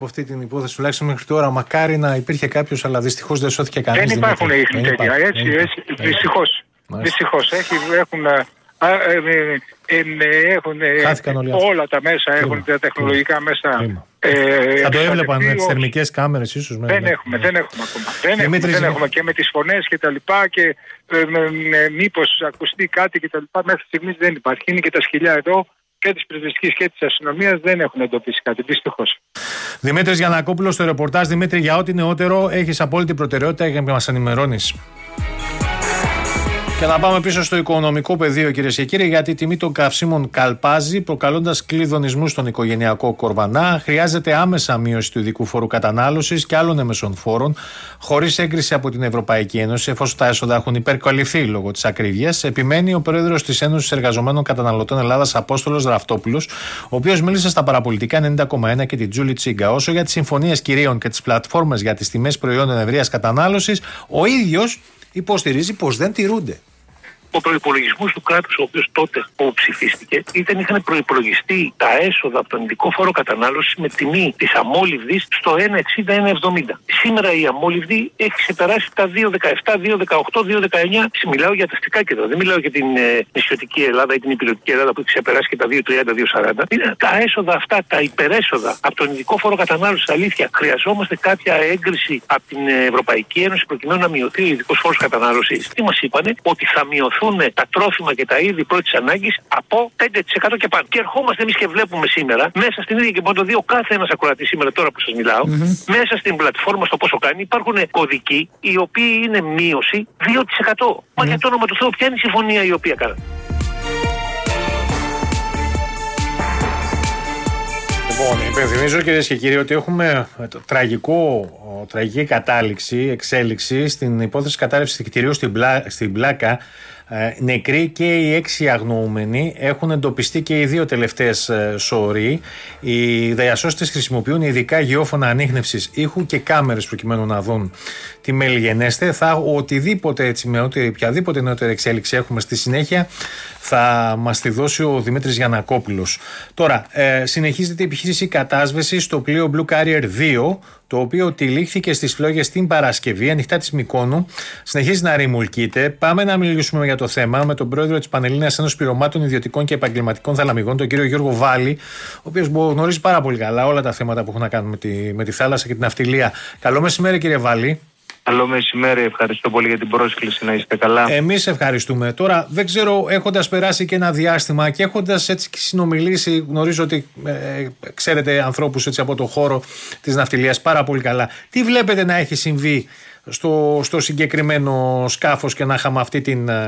αυτή την υπόθεση τουλάχιστον μέχρι τώρα. Μακάρι να υπήρχε κάποιος, αλλά δυστυχώς δεν σώθηκε κανείς. Δεν υπάρχουν ίχνη τέτοια. Έτσι, δυστυχώς. Έχουν όλα τα μέσα, έχουν τα τεχνολογικά μέσα. Θα το έβλεπαν με τις θερμικές κάμερες ίσως. Δεν έχουμε ακόμα. Δεν έχουμε και με τις φωνές και τα λοιπά και μήπως ακουστεί κάτι και τα λοιπά. Μέχρι στιγμής δεν υπάρχει. Είναι και τα σκυλιά εδώ και της πυροσβεστικής και της αστυνομίας δεν έχουν εντοπίσει κάτι, δυστυχώς. Δημήτρης Γιαννακόπουλος στο ρεπορτάζ. Δημήτρη, για ό,τι νεότερο έχεις απόλυτη προτεραιότητα για να μας ενημερώνεις. Και να πάμε πίσω στο οικονομικό πεδίο, κυρίες και κύριοι, γιατί η τιμή των καυσίμων καλπάζει, προκαλώντας κλειδονισμούς στον οικογενειακό κορβανά. Χρειάζεται άμεσα μείωση του ειδικού φόρου κατανάλωσης και άλλων έμεσων φόρων, χωρίς έγκριση από την Ευρωπαϊκή Ένωση, εφόσον τα έσοδα έχουν υπερκαλυφθεί λόγω της ακρίβειας. Επιμένει ο πρόεδρος της Ένωσης Εργαζομένων Καταναλωτών Ελλάδας, Απόστολος Ραφτόπουλος, ο οποίος μίλησε στα παραπολιτικά 90,1 και την Τζούλη Τσίγκα. Όσο για τις συμφωνίες κυρίων και τις πλατφόρμες για τις τιμές προϊόντων ευρείας κατανάλωσης, ο ίδιος υποστηρίζει πως δεν τηρούνται. Ο προϋπολογισμός του κράτους, ο οποίος τότε που ψηφίστηκε, είχαν προϋπολογιστεί τα έσοδα από τον ειδικό φόρο κατανάλωσης με τιμή της αμόλυβδης στο 1,60-1,70. Σήμερα η αμόλυβδη έχει ξεπεράσει τα 2,17, 2,18, 2,19. Μιλάω για τα αστικά κέντρα. Δεν μιλάω για την νησιωτική Ελλάδα ή την υπηρετική Ελλάδα που έχει ξεπεράσει και τα 2,30, 2,40. Τα έσοδα αυτά, τα υπερέσοδα από τον ειδικό φόρο κατανάλωσης, αλήθεια, χρειαζόμαστε κάποια έγκριση από την Ευρωπαϊκή Ένωση προκειμένου να μειωθεί ο ειδικός φόρος κατανάλωσης. Τι μας είπανε, ότι θα μειωθούν τα τρόφιμα και τα είδη πρώτης ανάγκης από 5% και πάνω. Και ερχόμαστε εμείς και βλέπουμε σήμερα, μέσα στην ίδια και μπορεί να το δει ο κάθε ένας ακροατής σήμερα, τώρα που σας μιλάω, μέσα στην πλατφόρμα στο πόσο κάνει, υπάρχουν κωδικοί οι οποίοι είναι μείωση 2%. Μα για το όνομα του Θεού, ποια είναι η συμφωνία η οποία κάνατε? Λοιπόν, υπενθυμίζω κυρίες και κύριοι ότι έχουμε τραγική εξέλιξη στην υπόθεση κατάρρευσης κτηρίου στην Πλάκα. Νεκροί και οι 6 αγνοούμενοι, έχουν εντοπιστεί και οι 2 τελευταίες σωροί. Οι διασώστες χρησιμοποιούν ειδικά γεώφωνα ανίχνευσης ήχου και κάμερες προκειμένου να δουν τι μελιγενέστε. Οτιδήποτε έτσι, με οποιαδήποτε νεότερη εξέλιξη έχουμε στη συνέχεια, θα μας τη δώσει ο Δημήτρης Γιαννακόπουλος. Τώρα, συνεχίζεται η επιχείρηση κατάσβεσης στο πλοίο Blue Carrier 2, το οποίο τυλίχθηκε στις φλόγες την Παρασκευή, ανοιχτά της Μυκόνου. Συνεχίζει να ρημουλκείται. Πάμε να μιλήσουμε για το θέμα με τον πρόεδρο της Πανελλήνιας Ένωσης Πειρωμάτων Ιδιωτικών και Επαγγελματικών Θαλαμιγών, τον κύριο Γιώργο Βάλη, ο οποίος γνωρίζει πάρα πολύ καλά όλα τα θέματα που έχουν να κάνουν με τη θάλασσα και την ναυτιλία. Καλό μεσημέρι, κύριε Βάλη. Καλό μεσημέρι, ευχαριστώ πολύ για την πρόσκληση, να είστε καλά. Εμείς ευχαριστούμε. Τώρα, δεν ξέρω, έχοντας περάσει και ένα διάστημα και έχοντας έτσι συνομιλήσει, γνωρίζω ότι ξέρετε ανθρώπους έτσι από το χώρο της ναυτιλίας πάρα πολύ καλά. Τι βλέπετε να έχει συμβεί στο συγκεκριμένο σκάφος και να είχαμε αυτή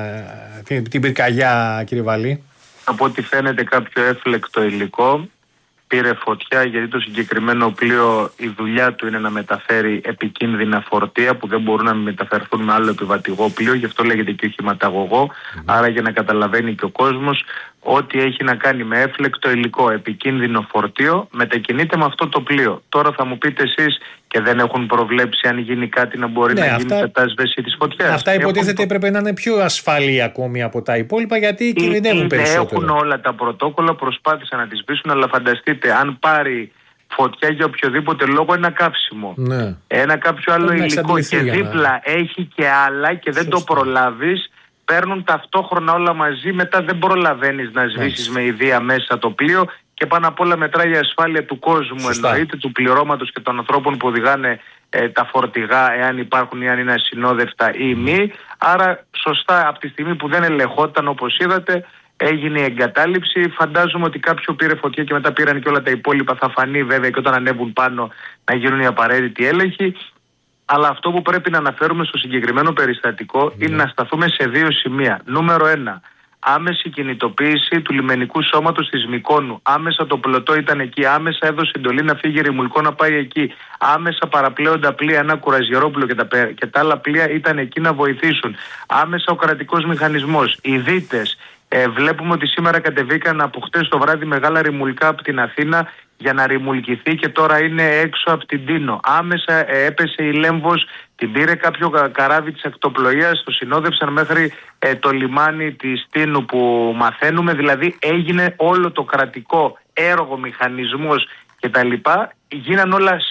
την πυρκαγιά, κύριε Βάλη? Από ό,τι φαίνεται κάποιο έφλεκτο υλικό πήρε φωτιά, γιατί το συγκεκριμένο πλοίο η δουλειά του είναι να μεταφέρει επικίνδυνα φορτία που δεν μπορούν να μεταφερθούν με άλλο επιβατηγό πλοίο, γι' αυτό λέγεται και οχηματαγωγό. Άρα, για να καταλαβαίνει και ο κόσμος, ό,τι έχει να κάνει με έφλεκτο υλικό, επικίνδυνο φορτίο, μετακινείται με αυτό το πλοίο. Τώρα θα μου πείτε εσείς, και δεν έχουν προβλέψει αν γίνει κάτι να μπορεί να γίνει κατάσβεση της φωτιάς? Αυτά υποτίθεται έπρεπε να είναι πιο ασφαλή ακόμη από τα υπόλοιπα, γιατί κινδυνεύουν περισσότερο. Έχουν όλα τα πρωτόκολλα, προσπάθησαν να τις σβήσουν, αλλά φανταστείτε, αν πάρει φωτιά για οποιοδήποτε λόγο, ένα καύσιμο, ένα κάποιο άλλο υλικό και δίπλα έχει και άλλα και δεν το προλάβεις, παίρνουν ταυτόχρονα όλα μαζί, μετά δεν προλαβαίνεις να σβήσεις με ιδέα μέσα το πλοίο και πάνω απ' όλα μετράει η ασφάλεια του κόσμου, εννοείται, του πληρώματος και των ανθρώπων που οδηγάνε τα φορτηγά, εάν υπάρχουν ή αν είναι ασυνόδευτα ή μη. Άρα σωστά, από τη στιγμή που δεν ελεγχόταν, όπως είδατε, έγινε η εγκατάλειψη. Φαντάζομαι ότι κάποιο πήρε φωτιά και μετά πήραν και όλα τα υπόλοιπα. Θα φανεί βέβαια και όταν ανέβουν πάνω να γίνουν οι απαραίτητοι έλεγχοι. Αλλά αυτό που πρέπει να αναφέρουμε στο συγκεκριμένο περιστατικό είναι να σταθούμε σε 2 σημεία. Νούμερο 1. Άμεση κινητοποίηση του λιμενικού σώματος της Μυκόνου. Άμεσα το πλωτό ήταν εκεί. Άμεσα έδωσε εντολή να φύγει ρημουλκό να πάει εκεί. Άμεσα παραπλέοντα πλοία, ένα κουραζιερόπλο και τα άλλα πλοία ήταν εκεί να βοηθήσουν. Άμεσα ο κρατικός μηχανισμός. Οι δίτες. Βλέπουμε ότι σήμερα κατεβήκαν από χτες το βράδυ μεγάλα ρημουλκά από την Αθήνα για να ρημουλκηθεί και τώρα είναι έξω από την Τίνο. Άμεσα έπεσε η Λέμβος, την πήρε κάποιο καράβι της ακτοπλοείας, το συνόδευσαν μέχρι το λιμάνι της Τίνου που μαθαίνουμε. Δηλαδή έγινε όλο το κρατικό έργο, μηχανισμός και τα λοιπά, γίναν όλα